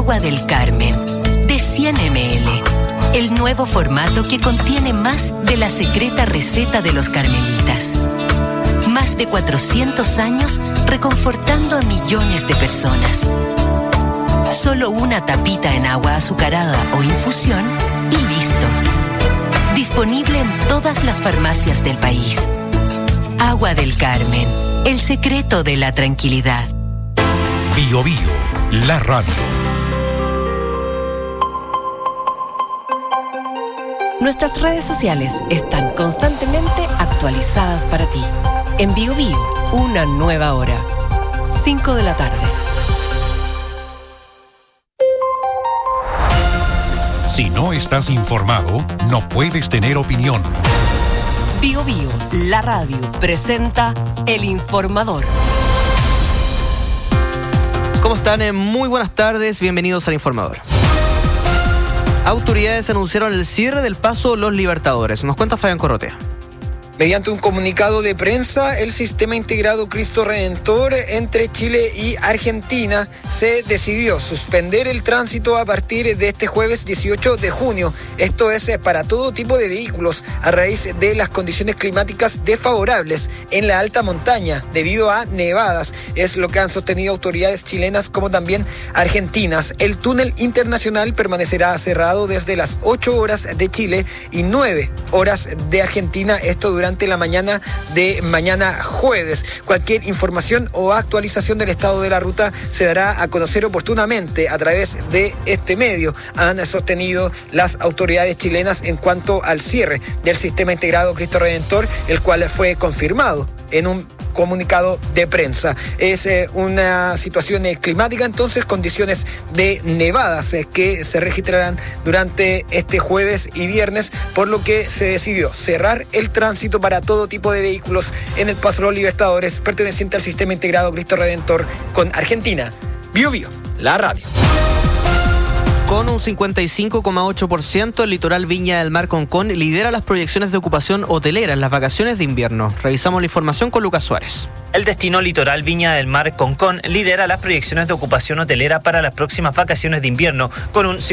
Agua del Carmen, de 100 ml. El nuevo formato que contiene más de la secreta receta de los carmelitas. Más de 400 años reconfortando a millones de personas. Solo una tapita en agua azucarada o infusión y listo. Disponible en todas las farmacias del país. Agua del Carmen, el secreto de la tranquilidad. Bio Bio, la radio. Nuestras redes sociales están constantemente actualizadas para ti. En Bio Bio, una nueva hora. 5 de la tarde. Si no estás informado, no puedes tener opinión. Bio Bio, la radio, presenta El Informador. ¿Cómo están? Muy buenas tardes, bienvenidos al Informador. Autoridades anunciaron el cierre del paso Los Libertadores. Nos cuenta Fabián Corrotea. Mediante un comunicado de prensa, el Sistema Integrado Cristo Redentor entre Chile y Argentina se decidió suspender el tránsito a partir de este jueves 18 de junio. Esto es para todo tipo de vehículos a raíz de las condiciones climáticas desfavorables en la alta montaña debido a nevadas. Es lo que han sostenido autoridades chilenas como también argentinas. El túnel internacional permanecerá cerrado desde las 8 horas de Chile y 9 horas de Argentina. Esto durante la mañana de mañana jueves. Cualquier información o actualización del estado de la ruta se dará a conocer oportunamente a través de este medio, han sostenido las autoridades chilenas en cuanto al cierre del Sistema Integrado Cristo Redentor, el cual fue confirmado en un comunicado de prensa. Es una situación climática, entonces, condiciones de nevadas que se registrarán durante este jueves y viernes, por lo que se decidió cerrar el tránsito para todo tipo de vehículos en el Paso Los Libertadores, perteneciente al Sistema Integrado Cristo Redentor con Argentina. Bio Bio, la radio. Con un 55,8%, el litoral Viña del Mar Concón lidera las proyecciones de ocupación hotelera en las vacaciones de invierno. Revisamos la información con Lucas Suárez. El destino litoral Viña del Mar Concón lidera las proyecciones de ocupación hotelera para las próximas vacaciones de invierno con un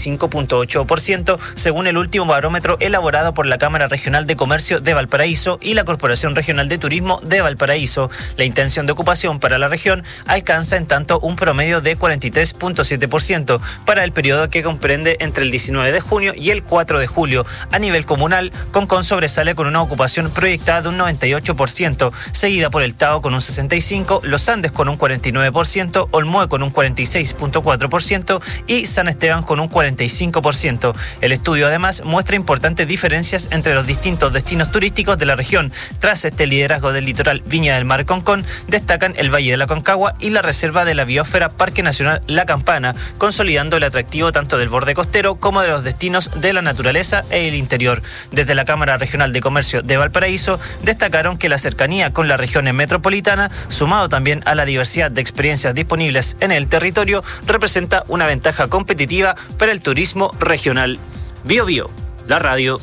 55,8%, según el último barómetro elaborado por la Cámara Regional de Comercio de Valparaíso y la Corporación Regional de Turismo de Valparaíso. La intención de ocupación para la región alcanza en tanto un promedio de 43,7% para el periodo que comprende entre el 19 de junio y el 4 de julio. A nivel comunal, Concón sobresale con una ocupación proyectada de un 98%, seguida por el Tao con un 65%, Los Andes con un 49%, Olmué con un 46,4% y San Esteban con un 45%. El estudio además muestra importantes diferencias entre los distintos destinos turísticos de la región. Tras este liderazgo del litoral Viña del Mar Concón, destacan el Valle de la Concagua y la Reserva de la Biosfera Parque Nacional La Campana, consolidando el atractivo tanto del borde costero como de los destinos de la naturaleza e el interior. Desde la Cámara Regional de Comercio de Valparaíso destacaron que la cercanía con la región metropolitana, sumado también a la diversidad de experiencias disponibles en el territorio, representa una ventaja competitiva para el turismo regional. Bio Bio, la radio.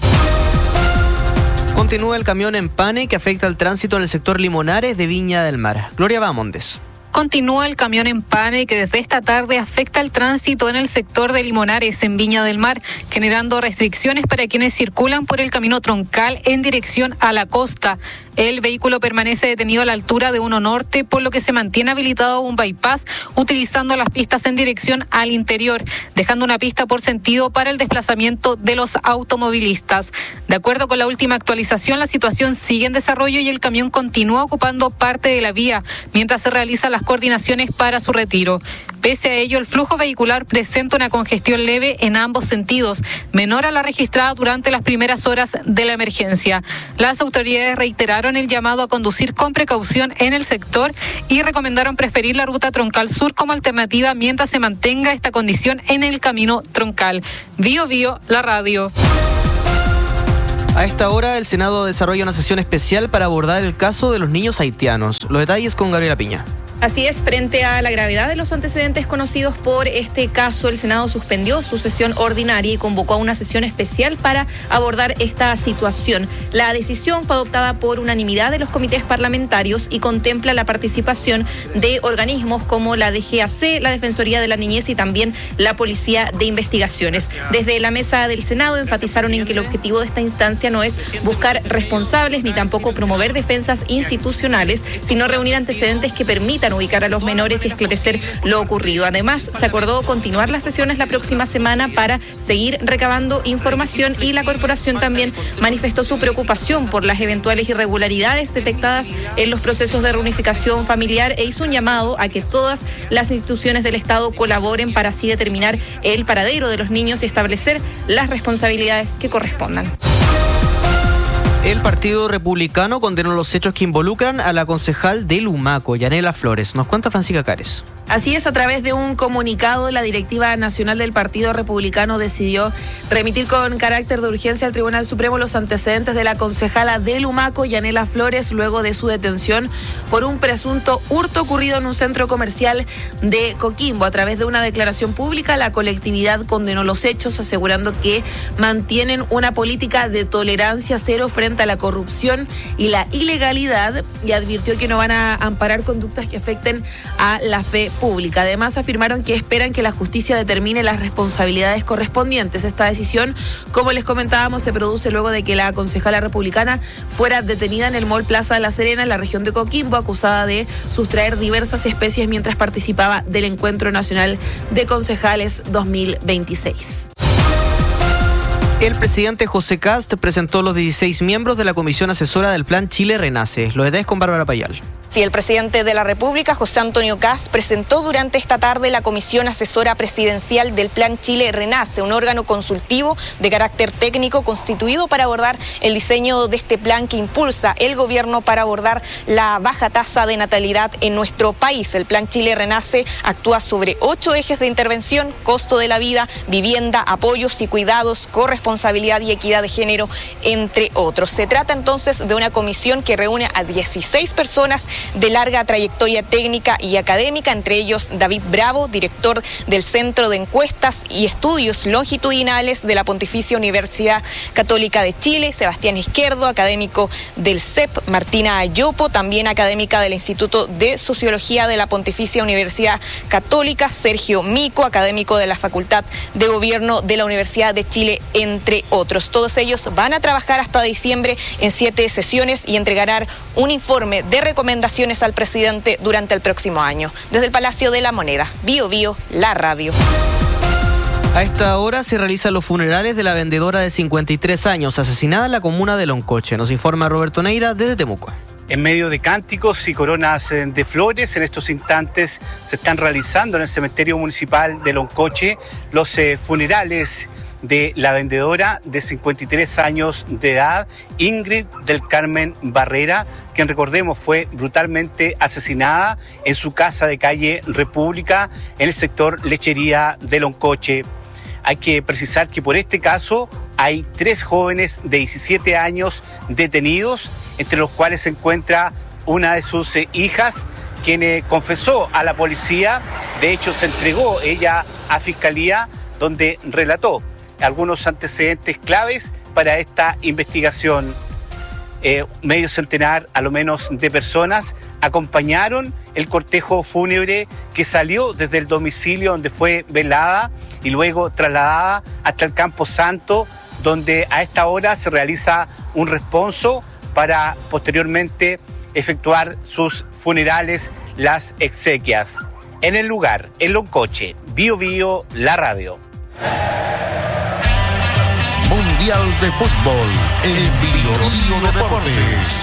Continúa el camión empane que afecta al tránsito en el sector Limonares de Viña del Mar. Gloria Bamondes. Continúa el camión empane que desde esta tarde afecta el tránsito en el sector de Limonares en Viña del Mar, generando restricciones para quienes circulan por el camino troncal en dirección a la costa. El vehículo permanece detenido a la altura de 1 Norte, por lo que se mantiene habilitado un bypass utilizando las pistas en dirección al interior, dejando una pista por sentido para el desplazamiento de los automovilistas. De acuerdo con la última actualización, la situación sigue en desarrollo y el camión continúa ocupando parte de la vía mientras se realizan las coordinaciones para su retiro. Pese a ello, el flujo vehicular presenta una congestión leve en ambos sentidos, menor a la registrada durante las primeras horas de la emergencia. Las autoridades reiteraron el llamado a conducir con precaución en el sector y recomendaron preferir la ruta troncal sur como alternativa mientras se mantenga esta condición en el camino troncal. Bio Bio, la radio. A esta hora, el Senado desarrolla una sesión especial para abordar el caso de los niños haitianos. Los detalles con Gabriela Piña. Así es, frente a la gravedad de los antecedentes conocidos por este caso, el Senado suspendió su sesión ordinaria y convocó a una sesión especial para abordar esta situación. La decisión fue adoptada por unanimidad de los comités parlamentarios y contempla la participación de organismos como la DGAC, la Defensoría de la Niñez y también la Policía de Investigaciones. Desde la mesa del Senado enfatizaron en que el objetivo de esta instancia no es buscar responsables ni tampoco promover defensas institucionales, sino reunir antecedentes que permitan ubicar a los menores y esclarecer lo ocurrido. Además, se acordó continuar las sesiones la próxima semana para seguir recabando información y la corporación también manifestó su preocupación por las eventuales irregularidades detectadas en los procesos de reunificación familiar e hizo un llamado a que todas las instituciones del Estado colaboren para así determinar el paradero de los niños y establecer las responsabilidades que correspondan. El Partido Republicano condenó los hechos que involucran a la concejal de Lumaco, Yanela Flores. Nos cuenta Francisca Cares. Así es, a través de un comunicado, la directiva nacional del Partido Republicano decidió remitir con carácter de urgencia al Tribunal Supremo los antecedentes de la concejala de Lumaco, Yanela Flores, luego de su detención por un presunto hurto ocurrido en un centro comercial de Coquimbo. A través de una declaración pública, la colectividad condenó los hechos, asegurando que mantienen una política de tolerancia cero frente a la corrupción y la ilegalidad y advirtió que no van a amparar conductas que afecten a la fe pública. Además, afirmaron que esperan que la justicia determine las responsabilidades correspondientes. Esta decisión, como les comentábamos, se produce luego de que la concejala republicana fuera detenida en el Mall Plaza de La Serena, en la región de Coquimbo, acusada de sustraer diversas especies mientras participaba del Encuentro Nacional de Concejales 2026. El presidente José Kast presentó los 16 miembros de la comisión asesora del Plan Chile Renace. Los detalles con Bárbara Payal. Sí, el presidente de la República, José Antonio Kast, presentó durante esta tarde la Comisión Asesora Presidencial del Plan Chile Renace, un órgano consultivo de carácter técnico constituido para abordar el diseño de este plan que impulsa el gobierno para abordar la baja tasa de natalidad en nuestro país. El Plan Chile Renace actúa sobre 8 ejes de intervención: costo de la vida, vivienda, apoyos y cuidados, corresponsabilidad y equidad de género, entre otros. Se trata entonces de una comisión que reúne a 16 personas de larga trayectoria técnica y académica, entre ellos David Bravo, director del Centro de Encuestas y Estudios Longitudinales de la Pontificia Universidad Católica de Chile, Sebastián Izquierdo, académico del CEP, Martina Ayopo, también académica del Instituto de Sociología de la Pontificia Universidad Católica, Sergio Mico, académico de la Facultad de Gobierno de la Universidad de Chile, entre otros. Todos ellos van a trabajar hasta diciembre en 7 sesiones y entregarán un informe de recomendaciones al presidente durante el próximo año. Desde el Palacio de la Moneda, Bio Bio, la radio. A esta hora se realizan los funerales de la vendedora de 53 años asesinada en la comuna de Loncoche. Nos informa Roberto Neira desde Temuco. En medio de cánticos y coronas de flores, en estos instantes se están realizando en el cementerio municipal de Loncoche los funerales de la vendedora de 53 años de edad, Ingrid del Carmen Barrera, quien, recordemos, fue brutalmente asesinada en su casa de calle República, en el sector Lechería de Loncoche. Hay que precisar que por este caso hay 3 jóvenes de 17 años detenidos, entre los cuales se encuentra una de sus hijas, quien confesó a la policía. De hecho, se entregó ella a Fiscalía, donde relató algunos antecedentes claves para esta investigación. Medio centenar, a lo menos, de personas acompañaron el cortejo fúnebre que salió desde el domicilio donde fue velada y luego trasladada hasta el Campo Santo, donde a esta hora se realiza un responso para posteriormente efectuar sus funerales, las exequias. En el lugar, en Loncoche, Bio Bio, la radio. Mundial de Fútbol en Bio Deportes.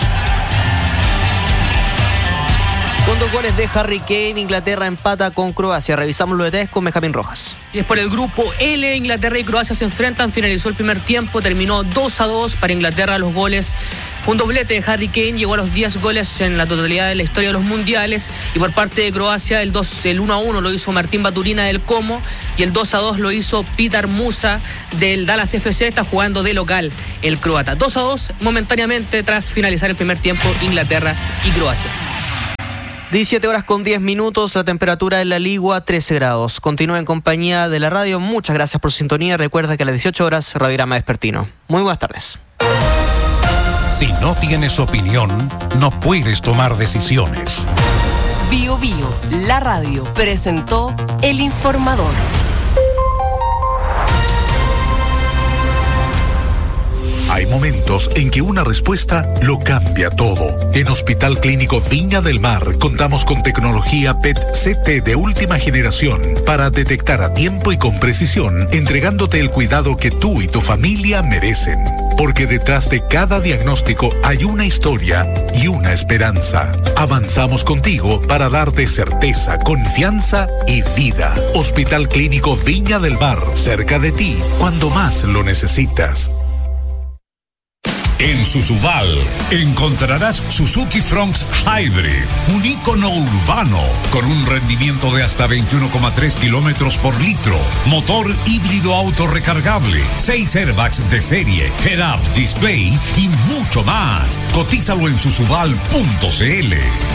Con 2 goles de Harry Kane, Inglaterra empata con Croacia. Revisamos los detalles con Benjamín Rojas. Y es por el grupo L, Inglaterra y Croacia se enfrentan. Finalizó el primer tiempo, terminó 2-2 para Inglaterra. Los goles fue un doblete de Harry Kane, llegó a los 10 goles en la totalidad de la historia de los mundiales. Y por parte de Croacia, el 1-1 lo hizo Martín Baturina del Como y el 2-2 lo hizo Petar Musa del Dallas FC. Está jugando de local el croata. 2-2 momentáneamente tras finalizar el primer tiempo, Inglaterra y Croacia. 17 horas con 10 minutos, la temperatura en La Ligua 13 grados. Continúa en compañía de la radio. Muchas gracias por su sintonía. Recuerda que a las 18 horas, Radiograma Vespertino. Muy buenas tardes. Si no tienes opinión, no puedes tomar decisiones. Bio Bio, la radio, presentó El Informador. Hay momentos en que una respuesta lo cambia todo. En Hospital Clínico Viña del Mar contamos con tecnología PET-CT de última generación para detectar a tiempo y con precisión, entregándote el cuidado que tú y tu familia merecen. Porque detrás de cada diagnóstico hay una historia y una esperanza. Avanzamos contigo para darte certeza, confianza y vida. Hospital Clínico Viña del Mar, cerca de ti, cuando más lo necesitas. En Susubal encontrarás Suzuki Fronx Hybrid, un ícono urbano con un rendimiento de hasta 21,3 kilómetros por litro, motor híbrido autorrecargable, 6 airbags de serie, head-up display y mucho más. Cotízalo en susubal.cl.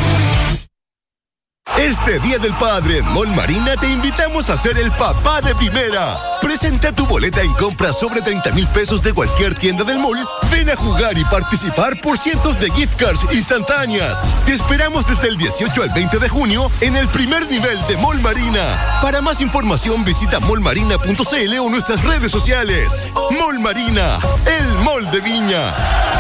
Este Día del Padre en Mall Marina te invitamos a ser el papá de primera. Presenta tu boleta en compras sobre 30,000 pesos de cualquier tienda del mall. Ven a jugar y participar por cientos de gift cards instantáneas. Te esperamos desde el 18 al 20 de junio en el primer nivel de Mall Marina. Para más información visita mallmarina.cl o nuestras redes sociales. Mall Marina, el mall de Viña.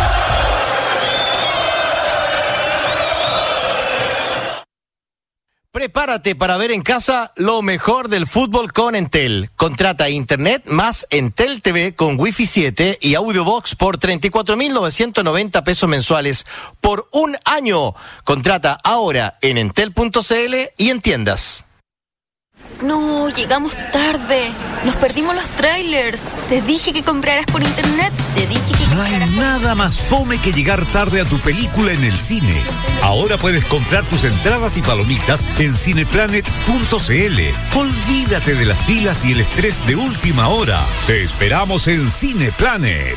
Prepárate para ver en casa lo mejor del fútbol con Entel. Contrata Internet más Entel TV con Wi-Fi 7 y Audiobox por 34.990 pesos mensuales por un año. Contrata ahora en entel.cl y en tiendas. No, llegamos tarde. Nos perdimos los trailers. Te dije que compraras por internet. No hay nada más fome que llegar tarde a tu película en el cine. Ahora puedes comprar tus entradas y palomitas en cineplanet.cl. Olvídate de las filas y el estrés de última hora. Te esperamos en Cineplanet.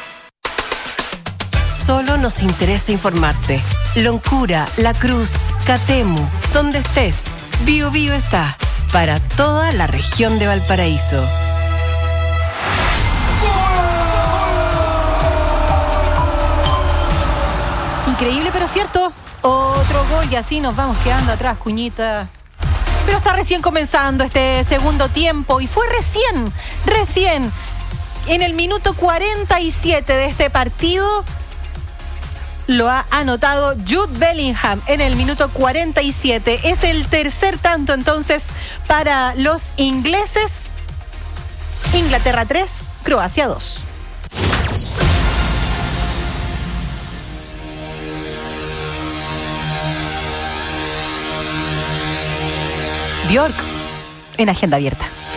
Solo nos interesa informarte. Loncura, La Cruz, Catemu, donde estés, Bio Bio está. Para toda la región de Valparaíso. Increíble, pero cierto. Otro gol y así nos vamos quedando atrás, Cuñita. Pero está recién comenzando este segundo tiempo y fue recién, en el minuto 47 de este partido. Lo ha anotado Jude Bellingham en el minuto 47. Es el tercer tanto entonces para los ingleses. Inglaterra 3, Croacia 2. Björk en Agenda Abierta.